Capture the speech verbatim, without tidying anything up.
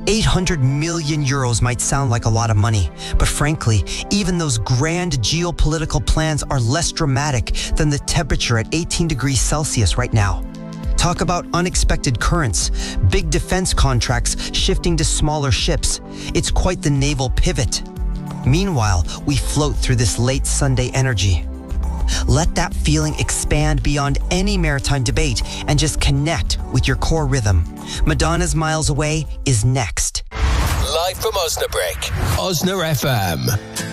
eight hundred million euros might sound like a lot of money, but frankly, even those grand geopolitical plans are less dramatic than the temperature at eighteen degrees Celsius right now. Talk about unexpected currents, big defense contracts shifting to smaller ships. It's quite the naval pivot. Meanwhile, we float through this late Sunday energy. Let that feeling expand beyond any maritime debate and just connect with your core rhythm. Madonna's Miles Away is next. Live from Osnabrück, Osna F M.